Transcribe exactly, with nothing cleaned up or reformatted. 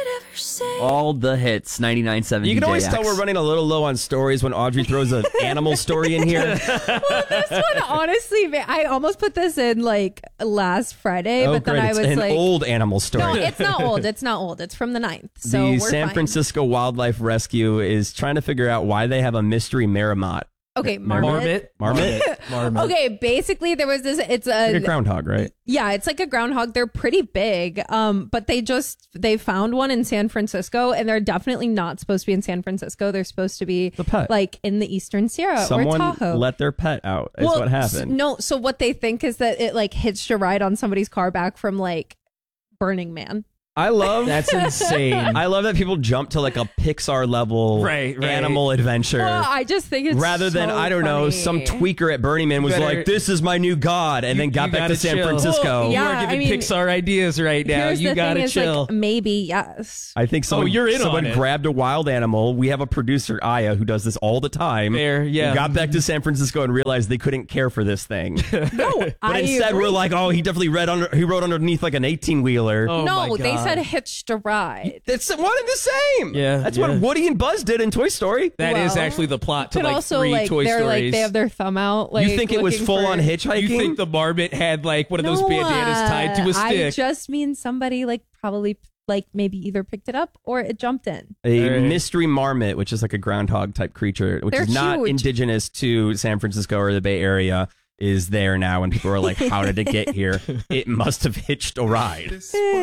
All the hits, ninety-nine point seven. You can D J always X. tell we're running a little low on stories when Audrey throws an animal story in here. Well, this one, honestly, ma- I almost put this in like last Friday, Oh, but then great. I It's was an like, old animal story. no, it's not old. It's not old. It's from the ninth. So the we're San fine. Francisco Wildlife Rescue is trying to figure out why they have a mystery marmot. Okay, marmot. Marmot? Marmot. Okay, basically there was this. It's a, Like a groundhog, right? yeah, it's like a groundhog. They're pretty big, um, but they just they found one in San Francisco, and they're definitely not supposed to be in San Francisco. They're supposed to be The pet. like in the Eastern Sierra or Someone Tahoe. let their pet out. Is what happened. s- No, so what they think is that it like hitched a ride on somebody's car back from like Burning Man. I love That's insane. I love that people jump to like a Pixar level Right, right. animal adventure. Well, I just think it's rather than, so I don't know, funny. some tweaker at Burning Man was Better- like, this is my new god, and then You- got you back to gotta San chill. Francisco. Well, yeah. You are giving I mean, Pixar ideas right now. Here's You the gotta thing is, chill. like, maybe yes. I think someone, Oh, you're in someone on it. grabbed a wild animal. We have a producer, Aya, who does this all the time. Fair, yeah. Who got back to San Francisco and realized they couldn't care for this thing. No, But I instead, agree. we're like, oh, he definitely read under, he rode underneath like an eighteen wheeler. Oh, no, my they God. said hitched a ride. It's one and the same. Yeah, That's yeah. what Woody and Buzz did in Toy Story. That is Well, actually the plot to But like also, three like Toy they're Stories. like they have their thumb out. Like you think it was looking full for- on hitchhiking? You think the marmot had like one of those No, bandanas tied to a uh, stick? I just mean somebody like probably like maybe either picked it up or it jumped in. a All right. mystery marmot, which is like a groundhog type creature, which They're is not huge. indigenous to San Francisco or the Bay Area, is there now. And people are like, how did it get here? It must have hitched a ride.